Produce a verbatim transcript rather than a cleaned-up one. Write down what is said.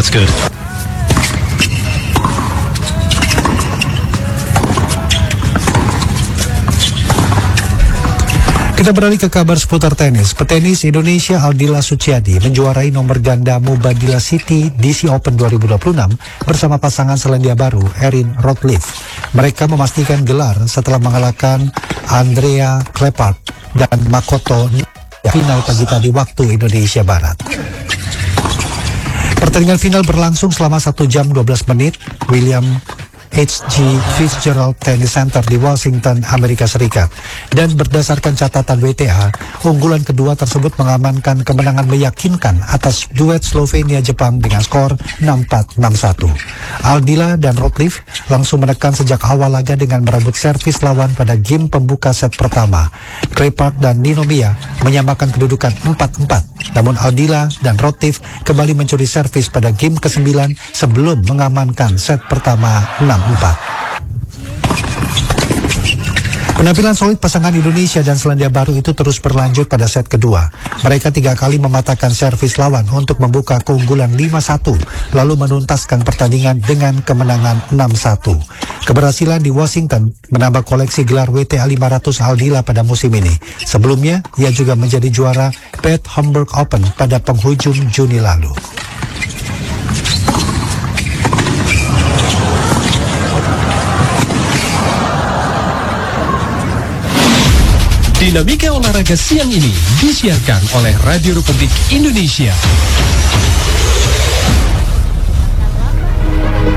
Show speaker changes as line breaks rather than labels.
That's good.
Kita beralih ke kabar seputar tenis. Petenis Indonesia Aldila Suciadi menjuarai nomor ganda Mubadila City D C Open dua ribu dua puluh enam bersama pasangan Selandia Baru Erin Rotliffe. Mereka memastikan gelar setelah mengalahkan Andrea Kleppard dan Makoto final pagi tadi waktu Indonesia Barat. Pertandingan final berlangsung selama satu jam dua belas menit. William H G Fitzgerald Tennis Center di Washington, Amerika Serikat. Dan berdasarkan catatan W T A, unggulan kedua tersebut mengamankan kemenangan meyakinkan atas duet Slovenia-Jepang dengan skor enam empat enam satu. Aldila dan Rotliffe langsung menekan sejak awal laga dengan merebut servis lawan pada game pembuka set pertama. Kleppard dan Ninomiya menyamakan kedudukan empat empat. Namun Aldila dan Rotliffe kembali mencuri servis pada game kesembilan sebelum mengamankan set pertama enam empat. Penampilan solid pasangan Indonesia dan Selandia Baru itu terus berlanjut pada set kedua. Mereka tiga kali mematahkan servis lawan untuk membuka keunggulan lima satu, lalu menuntaskan pertandingan dengan kemenangan enam satu. Keberhasilan di Washington menambah koleksi gelar W T A lima ratus Aldila pada musim ini. Sebelumnya, ia juga menjadi juara Bad Homburg Open pada penghujung Juni lalu.
Dinamika olahraga siang ini disiarkan oleh Radio Republik Indonesia.